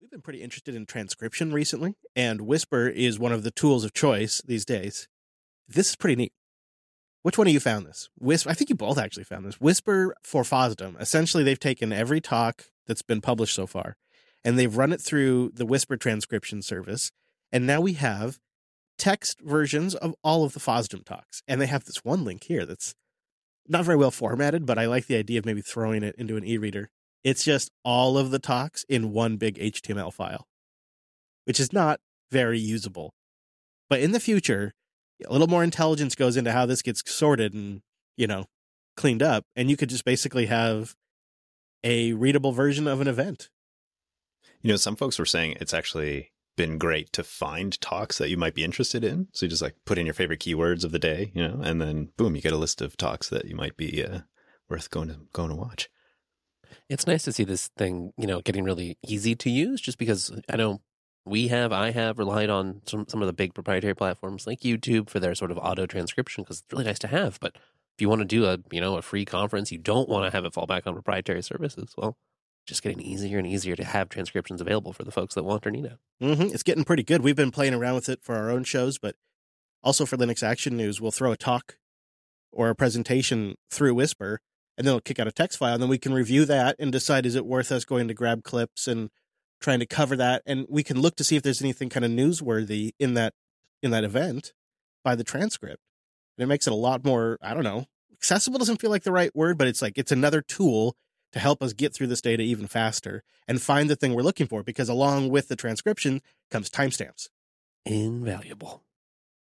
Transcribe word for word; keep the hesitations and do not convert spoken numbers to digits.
We've been pretty interested in transcription recently, and Whisper is one of the tools of choice these days. This is pretty neat. Which one of you found this? Whisper, I think you both actually found this. Whisper for FOSDEM. Essentially, they've taken every talk that's been published so far, and they've run it through the Whisper transcription service, and now we have text versions of all of the FOSDEM talks. And they have this one link here that's not very well formatted, but I like the idea of maybe throwing it into an e-reader. It's just all of the talks in one big H T M L file, which is not very usable. But in the future, a little more intelligence goes into how this gets sorted and, you know, cleaned up. And you could just basically have a readable version of an event. You know, some folks were saying it's actually been great to find talks that you might be interested in. So you just like put in your favorite keywords of the day, you know, and then boom, you get a list of talks that you might be uh, worth going to going to watch. It's nice to see this thing, you know, getting really easy to use, just because I know we have, I have relied on some, some of the big proprietary platforms like YouTube for their sort of auto transcription, because it's really nice to have. But if you want to do a, you know, a free conference, you don't want to have it fall back on proprietary services. Well, just getting easier and easier to have transcriptions available for the folks that want or need it. Mm-hmm. It's getting pretty good. We've been playing around with it for our own shows, but also for Linux Action News, we'll throw a talk or a presentation through Whisper, and then it'll kick out a text file, and then we can review that and decide, is it worth us going to grab clips and trying to cover that? And we can look to see if there's anything kind of newsworthy in that in that event by the transcript. And it makes it a lot more, I don't know, accessible doesn't feel like the right word, but it's like it's another tool to help us get through this data even faster and find the thing we're looking for, because along with the transcription comes timestamps. Invaluable.